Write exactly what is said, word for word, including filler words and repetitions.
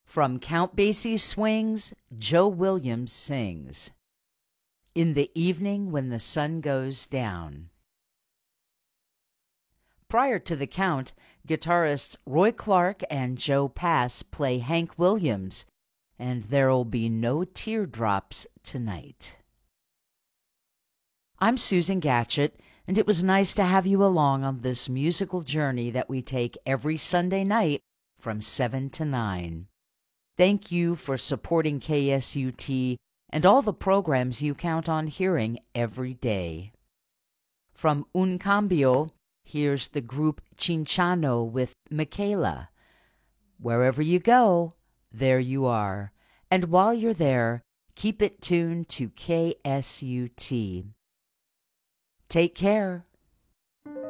From Count Basie's Swings, Joe Williams sings, In the Evening When the Sun Goes Down. Prior to the Count, guitarists Roy Clark and Joe Pass play Hank Williams, and There'll Be No Teardrops Tonight. I'm Susan Gatchett, and it was nice to have you along on this musical journey that we take every Sunday night from seven to nine. Thank you for supporting K S U T and all the programs you count on hearing every day. From Un Cambio, here's the group Cinchano with Michaela. Wherever you go, there you are. And while you're there, keep it tuned to K S U T. Take care.